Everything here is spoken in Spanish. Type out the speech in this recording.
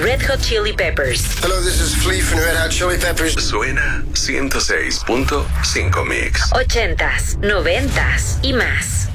Red Hot Chili Peppers. Hello, this is Flea from Red Hot Chili Peppers. Suena 106.5 Mix. 80s, 90s y más.